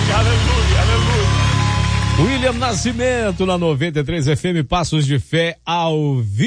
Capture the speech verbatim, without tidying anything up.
aleluia, aleluia. William Nascimento na noventa e três F M, Passos de Fé ao vivo.